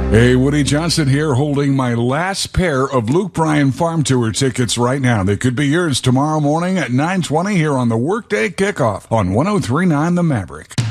Hey, Woody Johnson here, holding my last pair of Luke Bryan Farm Tour tickets right now. They could be yours tomorrow morning at 9:20 here on the Workday Kickoff on 103.9 The Maverick.